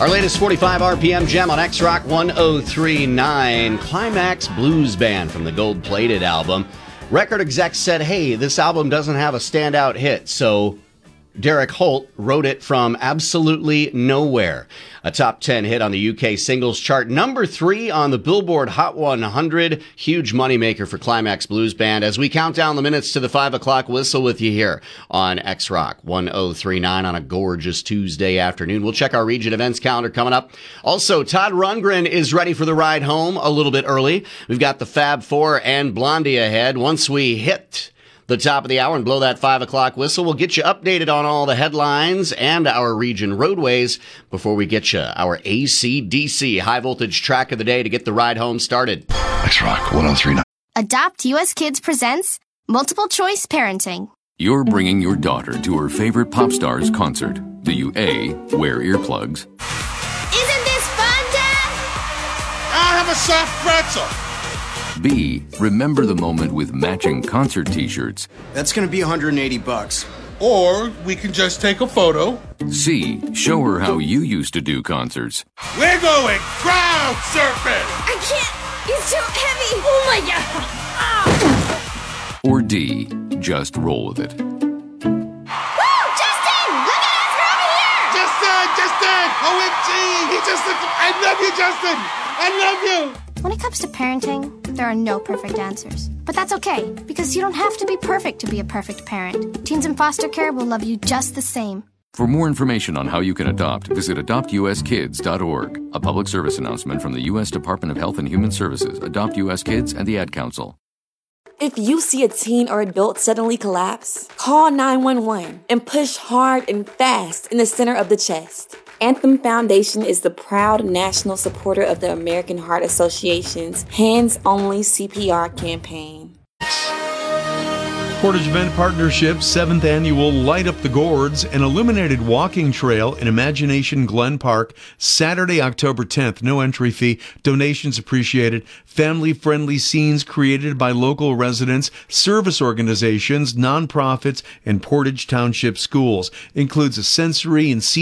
Our latest 45 RPM gem on X-Rock 1039, Climax Blues Band from the gold-plated album. Record execs said, hey, this album doesn't have a standout hit, so Derek Holt wrote it from absolutely nowhere. A top 10 hit on the UK singles chart, number 3 on the Billboard Hot 100. Huge moneymaker for Climax Blues Band as we count down the minutes to the 5 o'clock whistle with you here on X-Rock 1039 on a gorgeous Tuesday afternoon. We'll check our region events calendar coming up. Also, Todd Rundgren is ready for the ride home a little bit early. We've got the Fab Four and Blondie ahead. Once we hit the top of the hour and blow that 5 o'clock whistle, we'll get you updated on all the headlines and our region roadways before we get you our AC/DC high voltage track of the day to get the ride home started. X-Rock 1039. Adopt US Kids presents Multiple Choice Parenting. You're bringing your daughter to her favorite pop star's concert. Do you A, wear earplugs? Isn't this fun, Dad? I'll have a soft pretzel. B, remember the moment with matching concert t-shirts? That's gonna be $180. Or we can just take a photo. C, show her how you used to do concerts. We're going crowd surfing. I can't. He's too heavy. Oh, my God. Ah. Or D, just roll with it. Woo! Justin! Look at us. We're over here. Justin! OMG! I love you, Justin! I love you! When it comes to parenting, there are no perfect answers. But that's okay, because you don't have to be perfect to be a perfect parent. Teens in foster care will love you just the same. For more information on how you can adopt, visit adoptuskids.org. A public service announcement from the U.S. Department of Health and Human Services, Adopt U.S. Kids, and the Ad Council. If you see a teen or adult suddenly collapse, call 911 and push hard and fast in the center of the chest. Anthem Foundation is the proud national supporter of the American Heart Association's Hands Only CPR campaign. Portage Event Partnership's 7th annual Light Up the Gourds, an illuminated walking trail in Imagination Glen Park, Saturday, October 10th. No entry fee. Donations appreciated. Family-friendly scenes created by local residents, service organizations, nonprofits, and Portage Township schools. Includes a sensory and scenic